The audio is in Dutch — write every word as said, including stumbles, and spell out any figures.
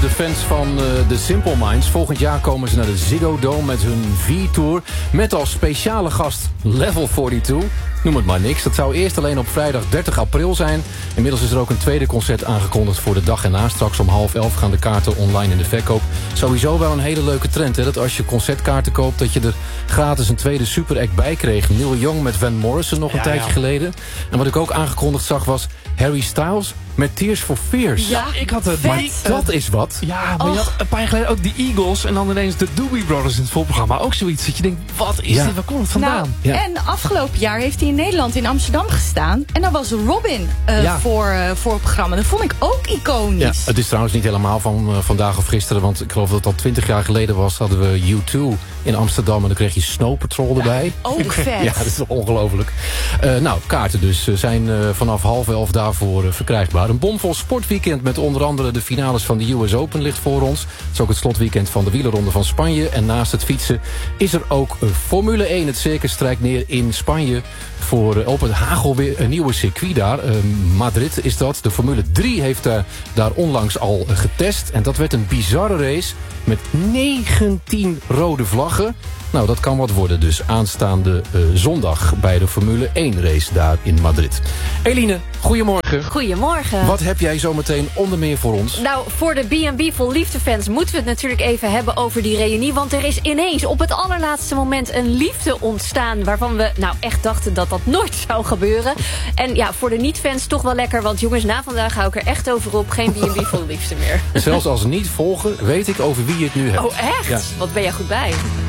de fans van uh, The Simple Minds. Volgend jaar komen ze naar de Ziggo Dome met hun V-tour. Met als speciale gast Level tweeënveertig. Noem het maar niks. Dat zou eerst alleen op vrijdag dertig april zijn. Inmiddels is er ook een tweede concert aangekondigd voor de dag erna. Straks om half elf gaan de kaarten online in de verkoop. Sowieso wel een hele leuke trend. Hè? Dat als je concertkaarten koopt, dat je er gratis een tweede superact bij kreeg. Neil Young met Van Morrison nog een ja, tijdje ja. geleden. En wat ik ook aangekondigd zag was Harry Styles met Tears for Fears. Ja, ik had het. Maar dat is wat. Ja, maar je had een paar jaar geleden ook de Eagles en dan ineens de Doobie Brothers in het volprogramma. Ook zoiets dat je denkt, wat is ja. dit? Waar komt het vandaan? Nou, ja. En afgelopen jaar heeft hij in Nederland in Amsterdam gestaan. En daar was Robin uh, ja. voor, uh, voor het programma. Dat vond ik ook iconisch. Ja, het is trouwens niet helemaal van uh, vandaag of gisteren. Want ik geloof dat het al twintig jaar geleden was. Hadden we U twee in Amsterdam. En dan kreeg je Snow Patrol erbij. Ja. Oh, vet. Ja, dat is toch ongelooflijk. Uh, nou, kaarten dus uh, zijn uh, vanaf half elf daarvoor uh, verkrijgbaar. Een bomvol sportweekend met onder andere de finales van de U S Open ligt voor ons. Het is ook het slotweekend van de wielerronde van Spanje. En naast het fietsen is er ook uh, Formule één. Het circus strijkt neer in Spanje voor uh, op het hagelweer een nieuwe circuit daar. Uh, Madrid is dat. De Formule drie heeft uh, daar onlangs al uh, getest. En dat werd een bizarre race met negentien rode vlaggen. Nou, dat kan wat worden dus aanstaande uh, zondag bij de Formule één race daar in Madrid. Eline, goedemorgen. Goedemorgen. Wat heb jij zometeen onder meer voor ons? Nou, voor de B en B Vol Liefdefans moeten we het natuurlijk even hebben over die reunie. Want er is ineens op het allerlaatste moment een liefde ontstaan waarvan we nou echt dachten dat dat nooit zou gebeuren. En ja, voor de niet-fans toch wel lekker, want jongens, na vandaag hou ik er echt over op. Geen B en B Vol Liefde meer. Zelfs als niet volgen weet ik over wie je het nu hebt. Oh, echt? Ja. Wat ben jij goed bij.